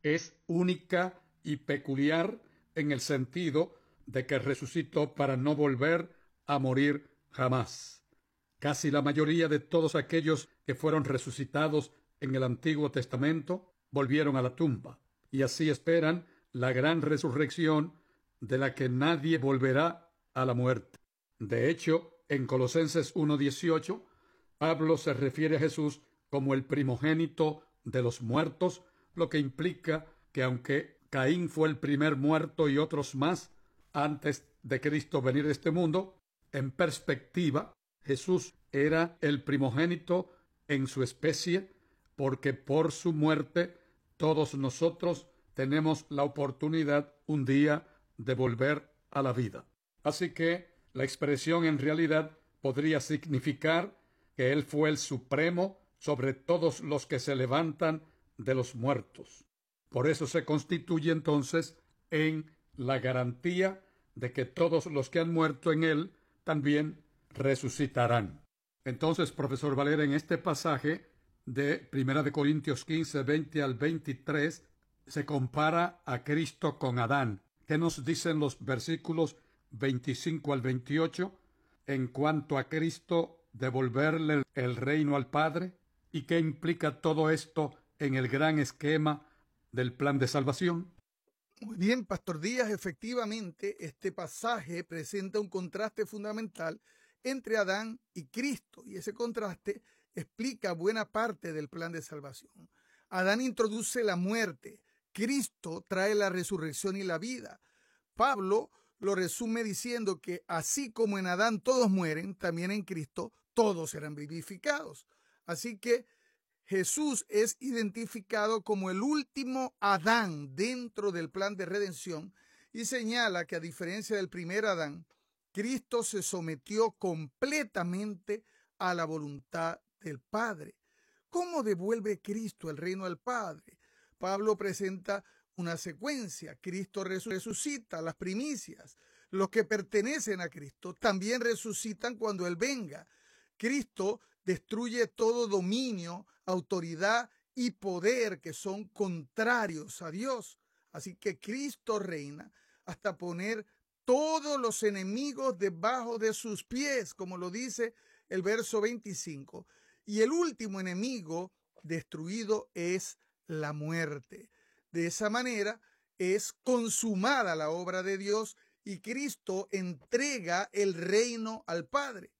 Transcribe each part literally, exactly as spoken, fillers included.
es única y peculiar en el sentido de que resucitó para no volver a morir jamás. Casi la mayoría de todos aquellos que fueron resucitados en el Antiguo Testamento volvieron a la tumba, y así esperan la gran resurrección de la que nadie volverá a la muerte. De hecho, en Colosenses uno dieciocho, Pablo se refiere a Jesús como el primogénito de los muertos, lo que implica que aunque Caín fue el primer muerto y otros más antes de Cristo venir a este mundo, en perspectiva, Jesús era el primogénito en su especie, porque por su muerte todos nosotros tenemos la oportunidad un día de volver a la vida. Así que la expresión en realidad podría significar que Él fue el supremo sobre todos los que se levantan de los muertos. Por eso se constituye entonces en la garantía de que todos los que han muerto en Él también resucitarán. Entonces, profesor Valera, en este pasaje de Primera de Corintios quince, veinte al veintitrés, se compara a Cristo con Adán. ¿Qué nos dicen los versículos veinticinco al veintiocho en cuanto a Cristo devolverle el reino al Padre? ¿Y qué implica todo esto en el gran esquema del plan de salvación? Muy bien, Pastor Díaz, efectivamente, este pasaje presenta un contraste fundamental entre Adán y Cristo, y ese contraste explica buena parte del plan de salvación. Adán introduce la muerte, Cristo trae la resurrección y la vida. Pablo lo resume diciendo que así como en Adán todos mueren, también en Cristo todos serán vivificados. Así que Jesús es identificado como el último Adán dentro del plan de redención y señala que a diferencia del primer Adán, Cristo se sometió completamente a la voluntad del Padre. ¿Cómo devuelve Cristo el reino al Padre? Pablo presenta una secuencia. Cristo resucita, las primicias. Los que pertenecen a Cristo también resucitan cuando Él venga. Cristo destruye todo dominio, autoridad y poder que son contrarios a Dios. Así que Cristo reina hasta poner todos los enemigos debajo de sus pies, como lo dice el verso veinticinco. Y el último enemigo destruido es la muerte. De esa manera es consumada la obra de Dios y Cristo entrega el reino al Padre.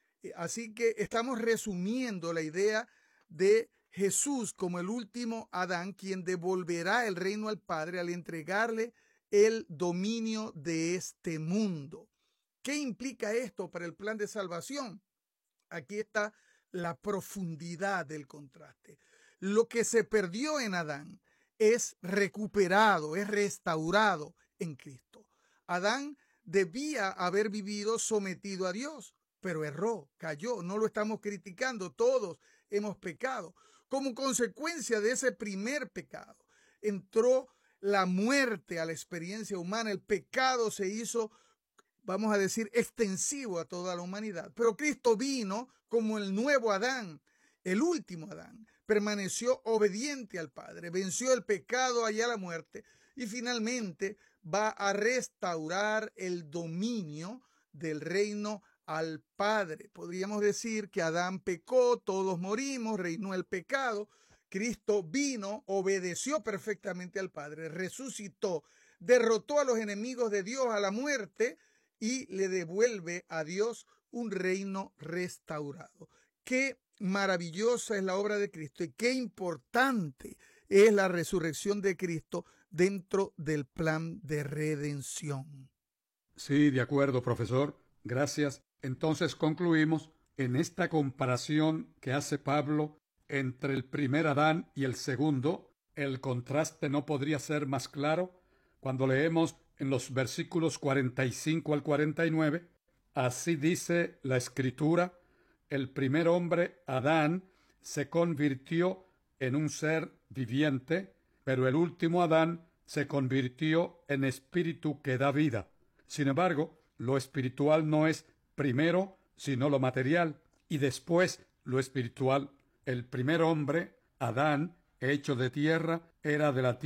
Así que estamos resumiendo la idea de Jesús como el último Adán, quien devolverá el reino al Padre al entregarle el dominio de este mundo. ¿Qué implica esto para el plan de salvación? Aquí está la profundidad del contraste. Lo que se perdió en Adán es recuperado, es restaurado en Cristo. Adán debía haber vivido sometido a Dios, pero erró, cayó, no lo estamos criticando, todos hemos pecado. Como consecuencia de ese primer pecado, entró la muerte a la experiencia humana, el pecado se hizo, vamos a decir, extensivo a toda la humanidad. Pero Cristo vino como el nuevo Adán, el último Adán, permaneció obediente al Padre, venció el pecado allá la muerte y finalmente va a restaurar el dominio del reino al Padre. Podríamos decir que Adán pecó, todos morimos, reinó el pecado. Cristo vino, obedeció perfectamente al Padre, resucitó, derrotó a los enemigos de Dios, a la muerte, y le devuelve a Dios un reino restaurado. Qué maravillosa es la obra de Cristo y qué importante es la resurrección de Cristo dentro del plan de redención. Sí, de acuerdo, profesor. Gracias. Entonces concluimos en esta comparación que hace Pablo entre el primer Adán y el segundo. El contraste no podría ser más claro cuando leemos en los versículos cuarenta y cinco al cuarenta y nueve. Así dice la Escritura: el primer hombre, Adán, se convirtió en un ser viviente, pero el último Adán se convirtió en espíritu que da vida. Sin embargo, lo espiritual no es primero, sino lo material, y después lo espiritual. El primer hombre, Adán, hecho de tierra, era de la tierra